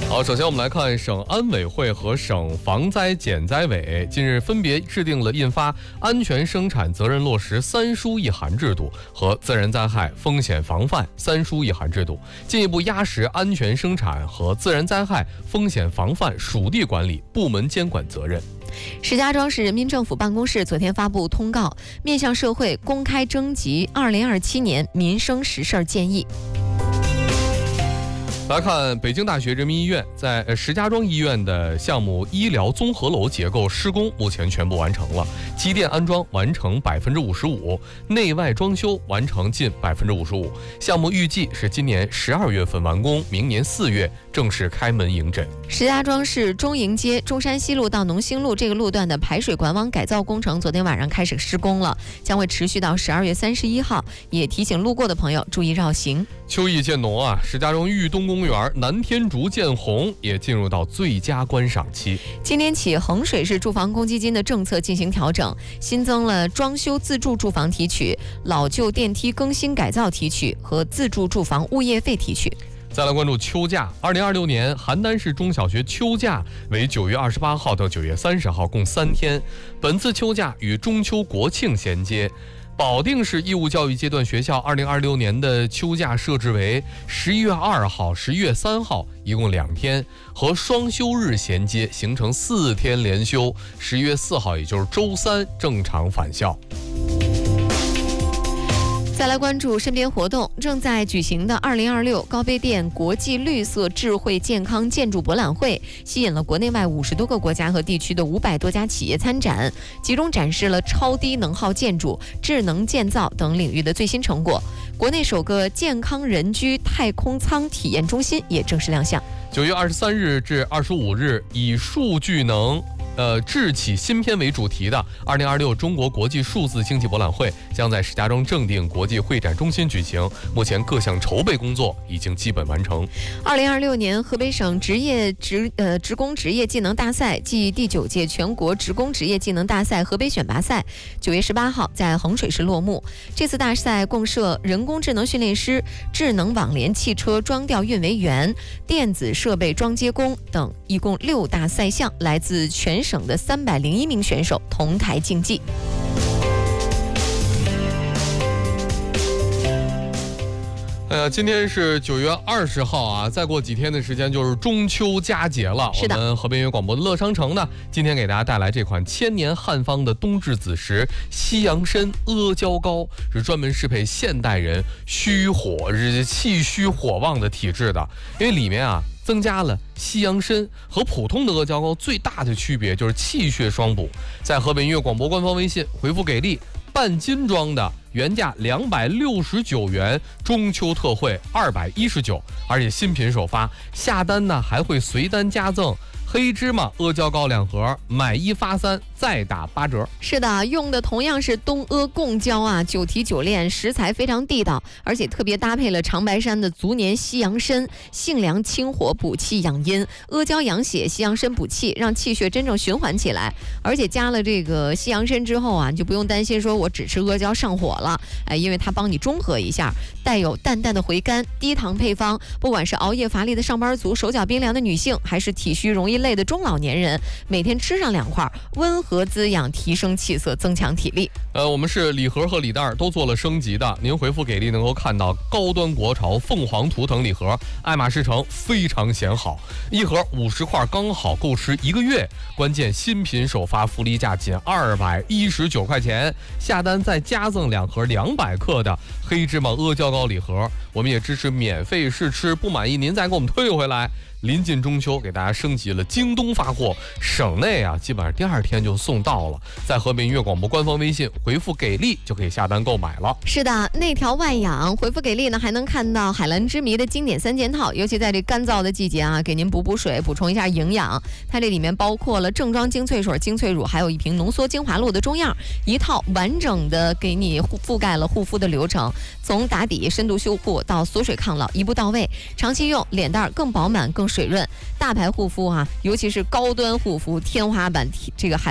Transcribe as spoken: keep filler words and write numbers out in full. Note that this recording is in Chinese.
好，首先我们来看省安委会和省防灾减灾委近日分别制定了印发安全生产责任落实三书一函制度和自然灾害风险防范三书一函制度，进一步压实安全生产和自然灾害风险防范属地管理部门监管责任。 石家庄市人民政府办公室昨天发布通告，面向社会公开征集二零二七年民生实事建议。 来看北京大学人民医院在石家庄医院的项目医疗综合楼结构施工目前全部完成了，机电安装完成百分之五十五，内外装修完成近百分之五十五。项目预计是今年十二月份完工，明年四月正式开门迎诊。 石家庄市中营街中山西路到农兴路这个路段的排水管网改造工程昨天晚上开始施工了，将会持续到十二月三十一号，也提醒路过的朋友注意绕行。 秋意渐浓啊，石家庄豫东公园南天竹见红也进入到最佳观赏期。 今年起，衡水市住房公积金的政策进行调整，新增了装修自住住房提取、老旧电梯更新改造提取和自住住房物业费提取。 再来关注秋假，二零二六年邯郸市中小学秋假为九月二十八号到九月三十号，共三天。本次秋假与中秋国庆衔接。保定市义务教育阶段学校二零二六年的秋假设置为十一月二号、十一月三号，一共两天，和双休日衔接，形成四天连休。十一月四号，也就是周三正常返校。 再来关注身边活动，正在举行的二零二六高碑店国际绿色智慧健康建筑博览会，吸引了国内外五十多个国家和地区的五百多家企业参展，集中展示了超低能耗建筑、智能建造等领域的最新成果。国内首个健康人居太空舱体验中心也正式亮相。 九月二十三日至二十五日，以数据能呃，智启芯片为主题的二零二六中国国际数字经济博览会将在石家庄正定国际会展中心举行，目前各项筹备工作已经基本完成。 二零二六年河北省职业职呃职工职业技能大赛暨第九届全国职工职业技能大赛河北选拔赛九月十八号在衡水市落幕。这次大赛共设人工智能训练师、智能网联汽车装调运维员、电子设备装接工等，一共六大赛项，来自全省的三百零一名选手同台竞技。 呃，今天是九月二十号啊，再过几天的时间就是中秋佳节了。 是的， 我们河北音乐广播的乐商城呢，今天给大家带来这款千年汉方的冬至子时西洋参阿胶糕，是专门适配现代人虚火、气虚火旺的体质的，因为里面啊增加了西洋参，和普通的阿胶糕最大的区别就是气血双补。在河北音乐广播官方微信回复给力，半斤装的原价两百六十九元，中秋特惠二百一十九，而且新品首发，下单呢还会随单加赠黑芝麻阿胶糕两盒，买一发三，再打八折。 是的，用的同样是东阿贡胶啊，久提久炼，食材非常地道，而且特别搭配了长白山的足年西洋参，性凉清火，补气养阴，阿胶养血，西洋参补气，让气血真正循环起来。而且加了这个西洋参之后啊，你就不用担心说我只吃阿胶上火了，哎，因为它帮你中和一下，带有淡淡的回甘，低糖配方，不管是熬夜乏力的上班族、手脚冰凉的女性，还是体虚容易累的中老年人，每天吃上两块，温和滋养，提升气色，增强体力。 呃，我们是礼盒和礼袋都做了升级的，您回复给力能够看到高端国潮凤凰图腾礼盒，爱马仕城非常显好，一盒五十块刚好够吃一个月。关键新品首发，福利价仅二百一十九块钱，下单再加赠两盒两百克的黑芝麻阿胶糕礼盒。我们也支持免费试吃，不满意您再给我们退回来。临近中秋，给大家升级了京东发货，省内啊基本上第二天就送到了。在河北音乐广播官方微信回复给力就可以下单购买了。 是的，内调外养，回复给力呢还能看到海蓝之谜的经典三件套，尤其在这干燥的季节啊，给您补补水，补充一下营养。它这里面包括了正装精粹水、精粹乳，还有一瓶浓缩精华露的中样，一套完整的给你覆盖了护肤的流程，从打底、深度修护到锁水抗老，一步到位。长期用，脸蛋更饱满、更水润。大牌护肤啊，尤其是高端护肤天花板，这个海